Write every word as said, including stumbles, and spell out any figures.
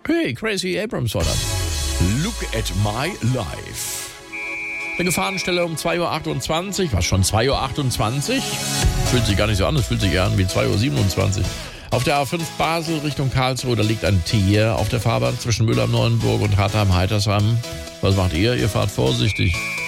Hey, Crazy Abrams war das. Look at my life. Eine Gefahrenstelle um zwei Uhr achtundzwanzig. Was, schon zwei Uhr achtundzwanzig? Fühlt sich gar nicht so an, es fühlt sich eher an wie zwei Uhr siebenundzwanzig. Auf der A fünf Basel Richtung Karlsruhe, da liegt ein Tier auf der Fahrbahn zwischen Müller-Neuenburg und Hartheim-Heitersheim. Was macht ihr? Ihr fahrt vorsichtig.